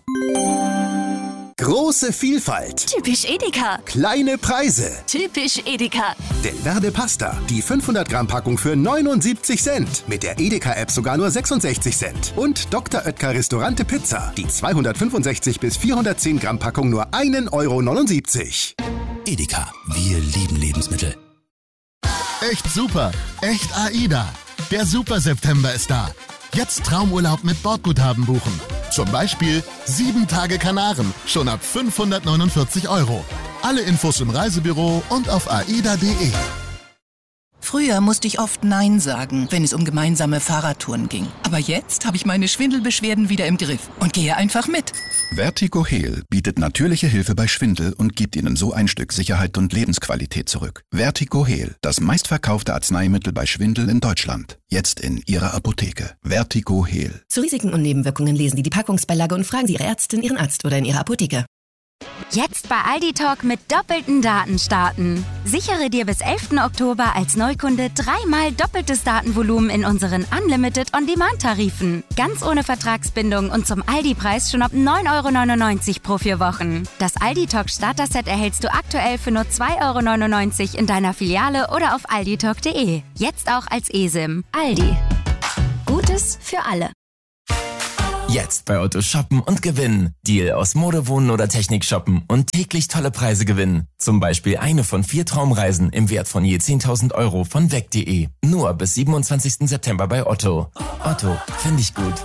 Große Vielfalt. Typisch Edeka. Kleine Preise. Typisch Edeka. Delverde Pasta. Die 500 Gramm Packung für 79 Cent. Mit der Edeka-App sogar nur 66 Cent. Und Dr. Oetker Restaurante Pizza. Die 265 bis 410 Gramm Packung nur 1,79 €. Edeka. Wir lieben Lebensmittel. Echt super. Echt AIDA. Der Super September ist da. Jetzt Traumurlaub mit Bordguthaben buchen. Zum Beispiel 7 Tage Kanaren, schon ab 549 €. Alle Infos im Reisebüro und auf aida.de. Früher musste ich oft Nein sagen, wenn es um gemeinsame Fahrradtouren ging. Aber jetzt habe ich meine Schwindelbeschwerden wieder im Griff und gehe einfach mit. Vertigo Heal bietet natürliche Hilfe bei Schwindel und gibt Ihnen so ein Stück Sicherheit und Lebensqualität zurück. Vertigo Heal, das meistverkaufte Arzneimittel bei Schwindel in Deutschland. Jetzt in Ihrer Apotheke. Vertigo Heal. Zu Risiken und Nebenwirkungen lesen Sie die Packungsbeilage und fragen Sie Ihre Ärztin, Ihren Arzt oder in Ihrer Apotheke. Jetzt bei Aldi Talk mit doppelten Daten starten. Sichere dir bis 11. Oktober als Neukunde 3-mal doppeltes Datenvolumen in unseren Unlimited On-Demand-Tarifen. Ganz ohne Vertragsbindung und zum Aldi-Preis schon ab 9,99 € pro 4 Wochen. Das Aldi Talk Starter-Set erhältst du aktuell für nur 2,99 € in deiner Filiale oder auf alditalk.de. Jetzt auch als eSIM. Aldi. Gutes für alle. Jetzt bei Otto shoppen und gewinnen. Deal aus Mode, Wohnen oder Technik shoppen und täglich tolle Preise gewinnen. Zum Beispiel eine von 4 Traumreisen im Wert von je 10.000 € von weg.de. Nur bis 27. September bei Otto. Otto, finde ich gut.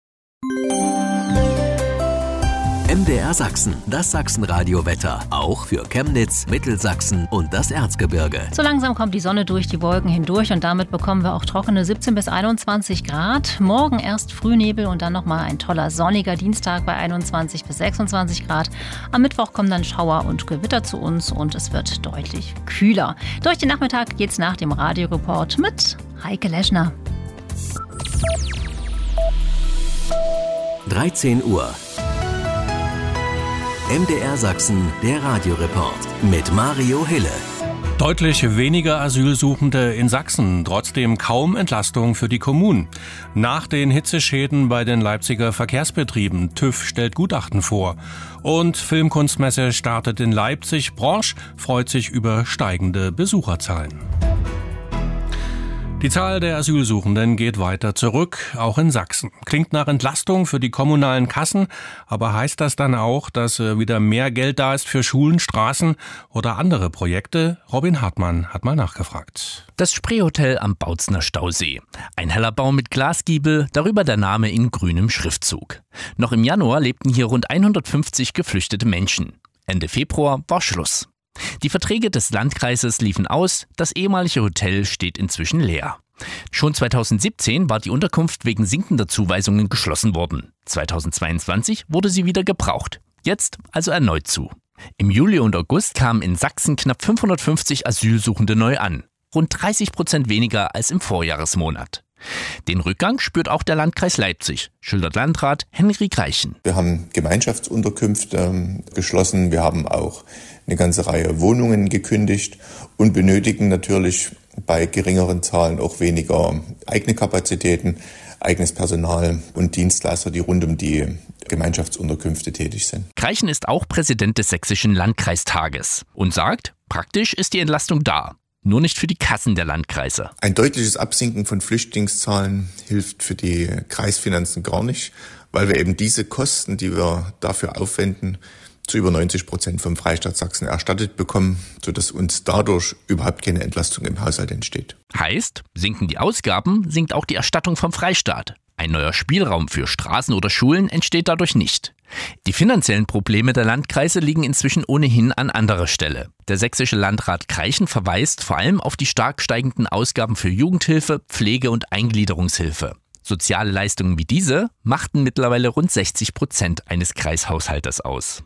MDR Sachsen, das Sachsenradio-Wetter. Auch für Chemnitz, Mittelsachsen und das Erzgebirge. So langsam kommt die Sonne durch die Wolken hindurch und damit bekommen wir auch trockene 17 bis 21 Grad. Morgen erst Frühnebel und dann nochmal ein toller sonniger Dienstag bei 21 bis 26 Grad. Am Mittwoch kommen dann Schauer und Gewitter zu uns und es wird deutlich kühler. Durch den Nachmittag geht's nach dem Radioreport mit Heike Leschner. 13 Uhr. MDR Sachsen, der Radioreport mit Mario Hille. Deutlich weniger Asylsuchende in Sachsen, trotzdem kaum Entlastung für die Kommunen. Nach den Hitzeschäden bei den Leipziger Verkehrsbetrieben, TÜV stellt Gutachten vor. Und Filmkunstmesse startet in Leipzig, Branche freut sich über steigende Besucherzahlen. Die Zahl der Asylsuchenden geht weiter zurück, auch in Sachsen. Klingt nach Entlastung für die kommunalen Kassen, aber heißt das dann auch, dass wieder mehr Geld da ist für Schulen, Straßen oder andere Projekte? Robin Hartmann hat mal nachgefragt. Das Spreehotel am Bautzner Stausee. Ein heller Bau mit Glasgiebel, darüber der Name in grünem Schriftzug. Noch im Januar lebten hier rund 150 geflüchtete Menschen. Ende Februar war Schluss. Die Verträge des Landkreises liefen aus, das ehemalige Hotel steht inzwischen leer. Schon 2017 war die Unterkunft wegen sinkender Zuweisungen geschlossen worden. 2022 wurde sie wieder gebraucht. Jetzt also erneut zu. Im Juli und August kamen in Sachsen knapp 550 Asylsuchende neu an. Rund 30% weniger als im Vorjahresmonat. Den Rückgang spürt auch der Landkreis Leipzig, schildert Landrat Henrik Reichen. Wir haben Gemeinschaftsunterkünfte geschlossen, wir haben auch eine ganze Reihe Wohnungen gekündigt und benötigen natürlich bei geringeren Zahlen auch weniger eigene Kapazitäten, eigenes Personal und Dienstleister, die rund um die Gemeinschaftsunterkünfte tätig sind. Reichen ist auch Präsident des Sächsischen Landkreistages und sagt, praktisch ist die Entlastung da. Nur nicht für die Kassen der Landkreise. Ein deutliches Absinken von Flüchtlingszahlen hilft für die Kreisfinanzen gar nicht, weil wir eben diese Kosten, die wir dafür aufwenden, zu über 90% vom Freistaat Sachsen erstattet bekommen, sodass uns dadurch überhaupt keine Entlastung im Haushalt entsteht. Heißt, sinken die Ausgaben, sinkt auch die Erstattung vom Freistaat. Ein neuer Spielraum für Straßen oder Schulen entsteht dadurch nicht. Die finanziellen Probleme der Landkreise liegen inzwischen ohnehin an anderer Stelle. Der sächsische Landrat Kreichen verweist vor allem auf die stark steigenden Ausgaben für Jugendhilfe, Pflege und Eingliederungshilfe. Soziale Leistungen wie diese machten mittlerweile rund 60% eines Kreishaushaltes aus.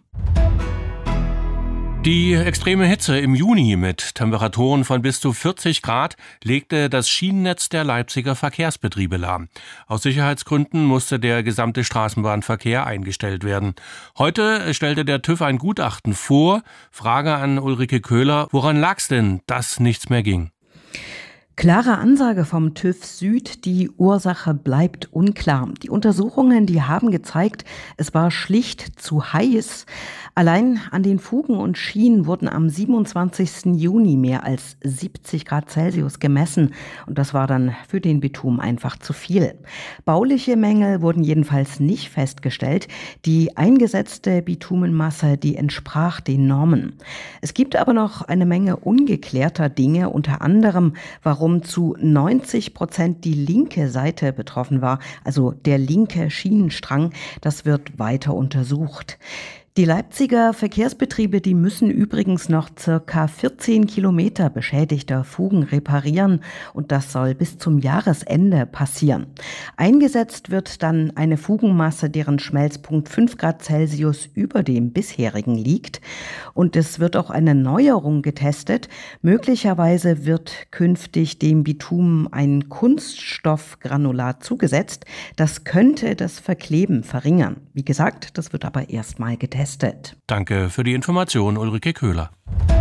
Die extreme Hitze im Juni mit Temperaturen von bis zu 40 Grad legte das Schienennetz der Leipziger Verkehrsbetriebe lahm. Aus Sicherheitsgründen musste der gesamte Straßenbahnverkehr eingestellt werden. Heute stellte der TÜV ein Gutachten vor. Frage an Ulrike Köhler, woran lag's denn, dass nichts mehr ging? Klare Ansage vom TÜV Süd, die Ursache bleibt unklar. Die Untersuchungen, die haben gezeigt, es war schlicht zu heiß. Allein an den Fugen und Schienen wurden am 27. Juni mehr als 70 Grad Celsius gemessen. Und das war dann für den Bitumen einfach zu viel. Bauliche Mängel wurden jedenfalls nicht festgestellt. Die eingesetzte Bitumenmasse, die entsprach den Normen. Es gibt aber noch eine Menge ungeklärter Dinge, unter anderem, warum zu 90% die linke Seite betroffen war, also der linke Schienenstrang. Das wird weiter untersucht. Die Leipziger Verkehrsbetriebe, die müssen übrigens noch circa 14 Kilometer beschädigter Fugen reparieren und das soll bis zum Jahresende passieren. Eingesetzt wird dann eine Fugenmasse, deren Schmelzpunkt 5 Grad Celsius über dem bisherigen liegt und es wird auch eine Neuerung getestet. Möglicherweise wird künftig dem Bitumen ein Kunststoffgranulat zugesetzt. Das könnte das Verkleben verringern. Wie gesagt, das wird aber erstmal getestet. Danke für die Information, Ulrike Köhler.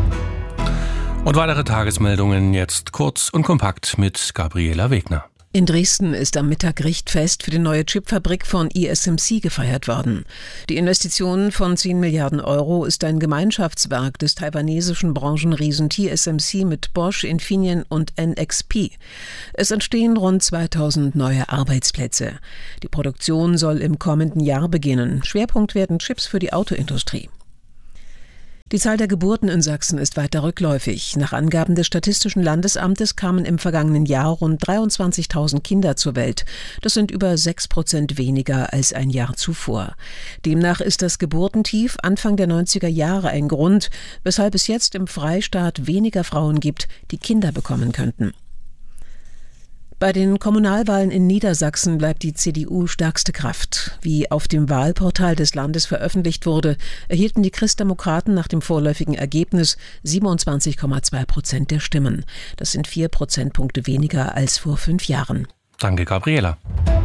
Und weitere Tagesmeldungen jetzt kurz und kompakt mit Gabriela Wegner. In Dresden ist am Mittag Richtfest für die neue Chipfabrik von ESMC gefeiert worden. Die Investition von 10 Milliarden Euro ist ein Gemeinschaftswerk des taiwanesischen Branchenriesen TSMC mit Bosch, Infineon und NXP. Es entstehen rund 2000 neue Arbeitsplätze. Die Produktion soll im kommenden Jahr beginnen. Schwerpunkt werden Chips für die Autoindustrie. Die Zahl der Geburten in Sachsen ist weiter rückläufig. Nach Angaben des Statistischen Landesamtes kamen im vergangenen Jahr rund 23.000 Kinder zur Welt. Das sind über 6% weniger als ein Jahr zuvor. Demnach ist das Geburtentief Anfang der 90er Jahre ein Grund, weshalb es jetzt im Freistaat weniger Frauen gibt, die Kinder bekommen könnten. Bei den Kommunalwahlen in Niedersachsen bleibt die CDU stärkste Kraft. Wie auf dem Wahlportal des Landes veröffentlicht wurde, erhielten die Christdemokraten nach dem vorläufigen Ergebnis 27,2% der Stimmen. Das sind 4 Prozentpunkte weniger als vor 5 Jahren. Danke, Gabriela.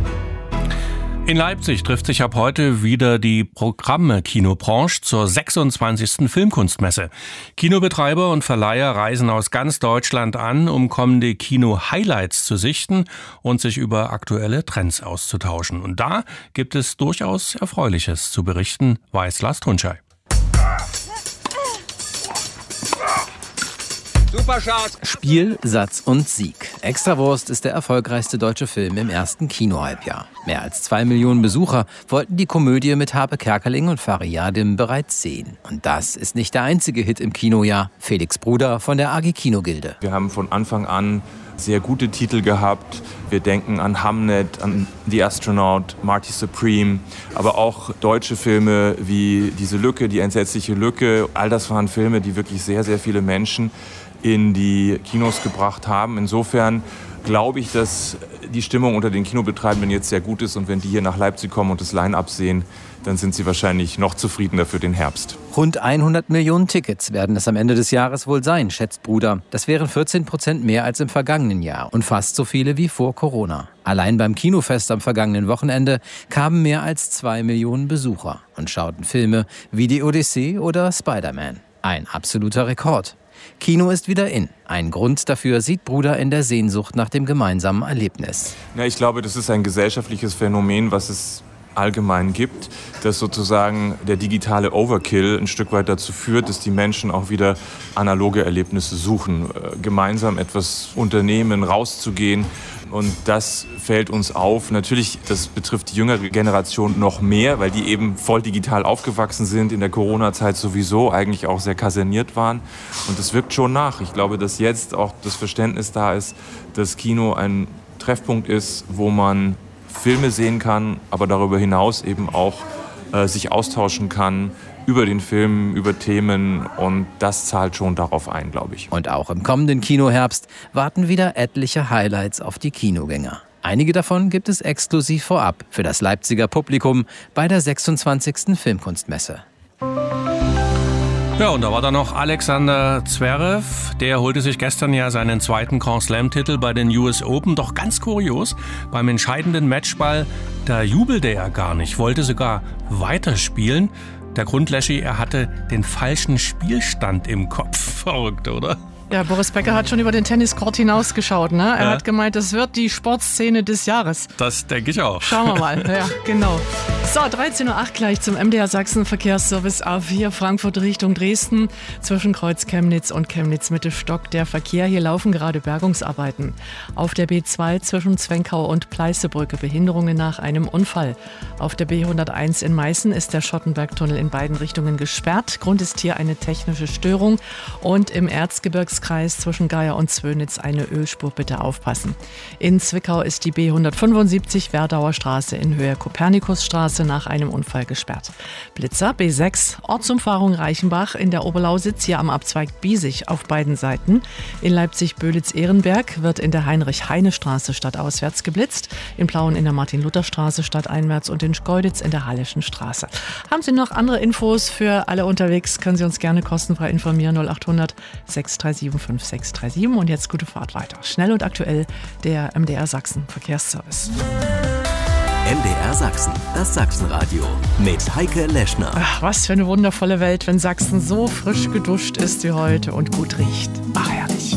In Leipzig trifft sich ab heute wieder die Programme-Kinobranche zur 26. Filmkunstmesse. Kinobetreiber und Verleiher reisen aus ganz Deutschland an, um kommende Kino-Highlights zu sichten und sich über aktuelle Trends auszutauschen. Und da gibt es durchaus Erfreuliches zu berichten, weiß Lars Tunschei. Spiel, Satz und Sieg. Extrawurst ist der erfolgreichste deutsche Film im ersten Kinohalbjahr. Mehr als 2 Millionen Besucher wollten die Komödie mit Harpe Kerkeling und Fariyadim bereits sehen. Und das ist nicht der einzige Hit im Kinojahr. Felix Bruder von der AG Kinogilde. Wir haben von Anfang an sehr gute Titel gehabt. Wir denken an Hamnet, an The Astronaut, Marty Supreme, aber auch deutsche Filme wie Diese Lücke, Die entsetzliche Lücke. All das waren Filme, die wirklich sehr, sehr viele Menschen in die Kinos gebracht haben. Insofern glaube ich, dass die Stimmung unter den Kinobetreibenden jetzt sehr gut ist und wenn die hier nach Leipzig kommen und das Line-Up sehen, dann sind sie wahrscheinlich noch zufriedener für den Herbst. Rund 100 Millionen Tickets werden es am Ende des Jahres wohl sein, schätzt Bruder. Das wären 14% mehr als im vergangenen Jahr und fast so viele wie vor Corona. Allein beim Kinofest am vergangenen Wochenende kamen mehr als 2 Millionen Besucher und schauten Filme wie die Odyssee oder Spider-Man. Ein absoluter Rekord. Kino ist wieder in. Ein Grund dafür sieht Bruder in der Sehnsucht nach dem gemeinsamen Erlebnis. Ja, ich glaube, das ist ein gesellschaftliches Phänomen, was es allgemein gibt, dass sozusagen der digitale Overkill ein Stück weit dazu führt, dass die Menschen auch wieder analoge Erlebnisse suchen, gemeinsam etwas unternehmen, rauszugehen. Und das fällt uns auf. Natürlich, das betrifft die jüngere Generation noch mehr, weil die eben voll digital aufgewachsen sind, in der Corona-Zeit sowieso eigentlich auch sehr kaserniert waren. Und das wirkt schon nach. Ich glaube, dass jetzt auch das Verständnis da ist, dass Kino ein Treffpunkt ist, wo man Filme sehen kann, aber darüber hinaus eben auch sich austauschen kann über den Film, über Themen und das zahlt schon darauf ein, glaube ich. Und auch im kommenden Kinoherbst warten wieder etliche Highlights auf die Kinogänger. Einige davon gibt es exklusiv vorab für das Leipziger Publikum bei der 26. Filmkunstmesse. Ja, und da war dann noch Alexander Zverev. Der holte sich gestern ja seinen zweiten Grand Slam-Titel bei den US Open. Doch ganz kurios, beim entscheidenden Matchball, da jubelte er gar nicht, wollte sogar weiterspielen. Der Grund, Leschi, er hatte den falschen Spielstand im Kopf. Verrückt, oder? Ja, Boris Becker hat schon über den Tenniscourt hinausgeschaut, ne? Er hat gemeint, das wird die Sportszene des Jahres. Das denke ich auch. Schauen wir mal, ja, genau. So, 13.08 Uhr gleich zum MDR Sachsen Verkehrsservice A4 Frankfurt Richtung Dresden. Zwischen Kreuz Chemnitz und Chemnitz-Mitte stockt der Verkehr. Hier laufen gerade Bergungsarbeiten. Auf der B2 zwischen Zwenkau und Pleißebrücke Behinderungen nach einem Unfall. Auf der B101 in Meißen ist der Schottenbergtunnel in beiden Richtungen gesperrt. Grund ist hier eine technische Störung. Und im Erzgebirgskreis zwischen Geier und Zwönitz eine Ölspur, bitte aufpassen. In Zwickau ist die B175 Werdauer Straße in Höhe Kopernikusstraße nach einem Unfall gesperrt. Blitzer B6 Ortsumfahrung Reichenbach in der Oberlausitz, hier am Abzweig Biesig auf beiden Seiten. In Leipzig-Böhlitz-Ehrenberg wird in der Heinrich-Heine-Straße stadtauswärts geblitzt, in Plauen in der Martin-Luther-Straße stadteinwärts und in Schkeuditz in der Halleschen Straße. Haben Sie noch andere Infos für alle unterwegs, können Sie uns gerne kostenfrei informieren, 0800 637 5637. Und jetzt gute Fahrt weiter. Schnell und aktuell der MDR Sachsen Verkehrsservice. MDR Sachsen, das Sachsenradio mit Heike Leschner. Ach, was für eine wundervolle Welt, wenn Sachsen so frisch geduscht ist wie heute und gut riecht. Ach,